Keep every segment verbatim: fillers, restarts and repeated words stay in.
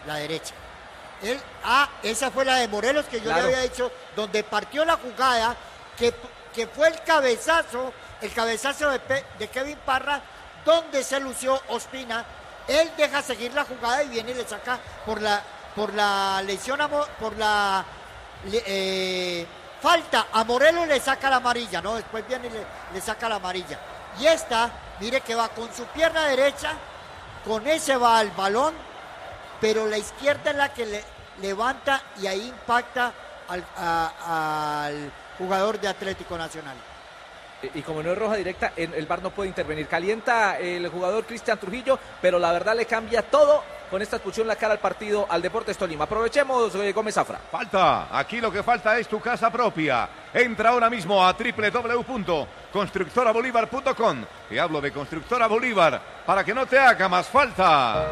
la derecha. Él, ah, esa fue la de Morelos que yo claro. le había dicho, donde partió la jugada, que, que fue el cabezazo, el cabezazo de, Pe, de Kevin Parra, donde se lució Ospina. Él deja seguir la jugada y viene y le saca por la, por la lesión, a, por la eh, falta a Morelos, le saca la amarilla, ¿no? Después viene y le, le saca la amarilla. Y esta, mire que va con su pierna derecha, con ese va al balón, pero la izquierda es la que le levanta y ahí impacta al, a, al jugador de Atlético Nacional. Y como no es roja directa, el V A R no puede intervenir. Calienta el jugador Cristian Trujillo, pero la verdad le cambia todo con esta expulsión la cara al partido al Deportes Tolima. Aprovechemos, eh, Gómez Zafra. Falta, aquí lo que falta es tu casa propia. Entra ahora mismo a doble u doble u doble u punto constructora bolívar punto com. Te hablo de Constructora Bolívar para que no te haga más falta.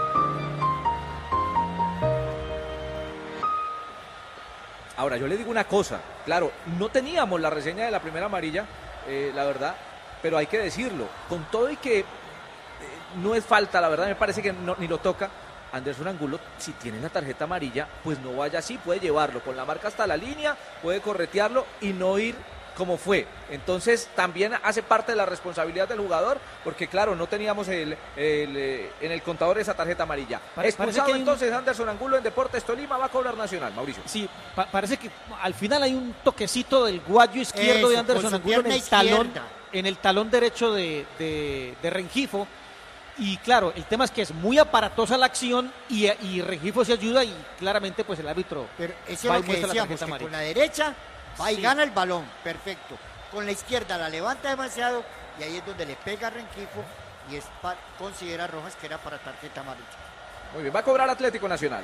Ahora, yo le digo una cosa, claro, no teníamos la reseña de la primera amarilla, eh, la verdad, pero hay que decirlo, con todo y que eh, no es falta, la verdad me parece que no, ni lo toca, Anderson Angulo, si tiene la tarjeta amarilla, pues no vaya así, puede llevarlo con la marca hasta la línea, puede corretearlo y no ir como fue. Entonces también hace parte de la responsabilidad del jugador, porque claro, no teníamos el, el, el en el contador esa tarjeta amarilla. Pare, Expulsado que entonces un... Anderson Angulo en Deportes Tolima, va a cobrar Nacional, Mauricio. Sí, pa parece que al final hay un toquecito del guayo izquierdo Eso, de Anderson Angulo en el izquierda. talón, en el talón derecho de, de, de Rengifo. Y claro, el tema es que es muy aparatosa la acción y, y Rengifo se ayuda y claramente pues el árbitro Pero eso es lo que decíamos, que con la derecha va y sí. gana el balón, perfecto. Con la izquierda la levanta demasiado y ahí es donde le pega a Rengifo y es para, considera Rojas que era para tarjeta amarilla. Muy bien, va a cobrar Atlético Nacional.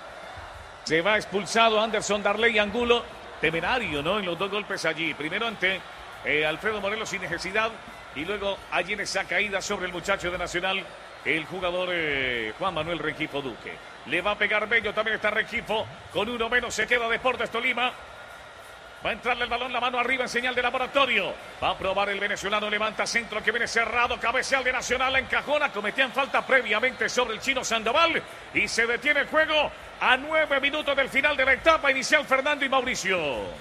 Se va expulsado Anderson Darley Angulo, temerario, ¿no? En los dos golpes allí. Primero ante eh, Alfredo Morelos sin necesidad y luego allí en esa caída sobre el muchacho de Nacional, el jugador eh, Juan Manuel Rengifo Duque. Le va a pegar Bello, también está Rengifo, con uno menos se queda Deportes Tolima. Va a entrarle el balón, la mano arriba en señal de laboratorio. Va a probar el venezolano, levanta centro que viene cerrado, cabeceal de Nacional, la encajona, cometían falta previamente sobre el chino Sandoval y se detiene el juego a nueve minutos del final de la etapa inicial. Fernando y Mauricio.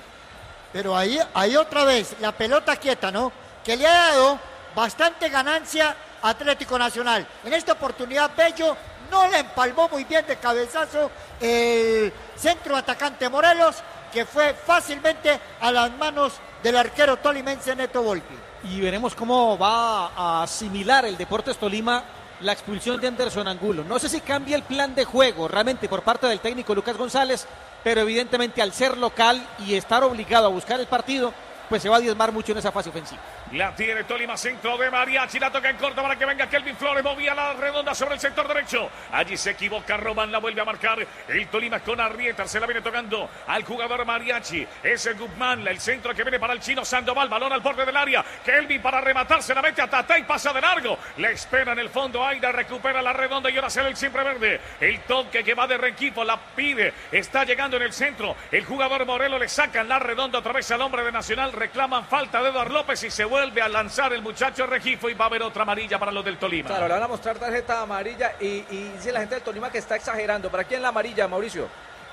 Pero ahí, ahí otra vez, la pelota quieta, ¿no? Que le ha dado bastante ganancia a Atlético Nacional. En esta oportunidad Bello no le empalmó muy bien de cabezazo el centro atacante Morelos, que fue fácilmente a las manos del arquero tolimense Neto Volpi. Y veremos cómo va a asimilar el Deportes Tolima la expulsión de Anderson Angulo. No sé si cambia el plan de juego realmente por parte del técnico Lucas González, pero evidentemente al ser local y estar obligado a buscar el partido, pues se va a diezmar mucho en esa fase ofensiva. La tiene Tolima, centro de Mariachi, la toca en corto para que venga Kelvin Flores, movía la redonda sobre el sector derecho, allí se equivoca Román, la vuelve a marcar el Tolima con Arrieta, se la viene tocando al jugador Mariachi, ese Guzmán, el centro que viene para el chino Sandoval, balón al borde del área, Kelvin para rematar, se la mete a Tata y pasa de largo, le espera en el fondo, Aida recupera la redonda y ahora sale el siempre verde, el toque que va de Rengifo, la pide, está llegando en el centro, el jugador Morelos le sacan la redonda otra vez al hombre de Nacional, reclaman falta de Eduardo López y se vuelve a lanzar el muchacho Rengifo y va a haber otra amarilla para los del Tolima. Claro, le van a mostrar tarjeta amarilla y, y dice la gente del Tolima que está exagerando. ¿Para quién la amarilla, Mauricio?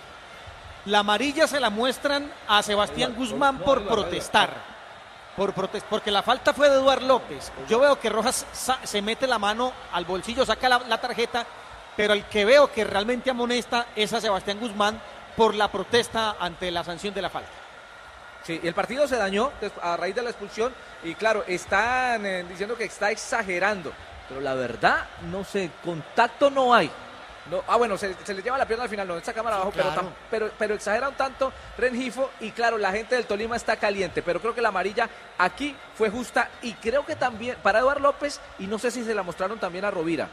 La amarilla se la muestran a Sebastián Guzmán por protestar. Por protest porque la falta fue de Eduardo López. Yo veo que Rojas se mete la mano al bolsillo, saca la, la tarjeta, pero el que veo que realmente amonesta es a Sebastián Guzmán por la protesta ante la sanción de la falta. Sí, y el partido se dañó a raíz de la expulsión y claro, están eh, diciendo que está exagerando, pero la verdad, no sé, contacto no hay. No, ah, bueno, se, se le lleva la pierna al final, no, esta cámara abajo, sí, claro. pero, tam, pero, pero exagera un tanto Rengifo y claro, la gente del Tolima está caliente, pero creo que la amarilla aquí fue justa y creo que también para Eduardo López y no sé si se la mostraron también a Rovira.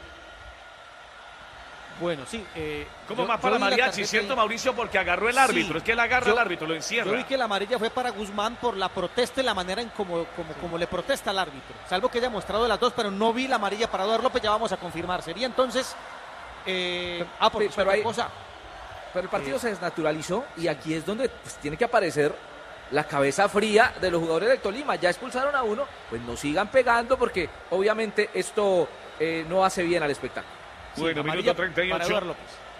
Bueno, sí. Eh, ¿Cómo más para Mariachi, cierto, Mauricio? Porque agarró el árbitro. Sí, es que él agarra yo, al árbitro, lo encierra. Yo vi que la amarilla fue para Guzmán por la protesta y la manera en como, como, como le protesta al árbitro. Salvo que haya mostrado las dos, pero no vi la amarilla para Eduardo López, ya vamos a confirmar. Sería entonces... Eh, pero, ah, por, pero, hay, cosa, pero el partido eh, se desnaturalizó y aquí es donde pues, tiene que aparecer la cabeza fría de los jugadores del Tolima. Ya expulsaron a uno, pues no sigan pegando porque obviamente esto eh, no hace bien al espectáculo. Bueno, sí, minuto treinta y ocho. Para Eduardo López.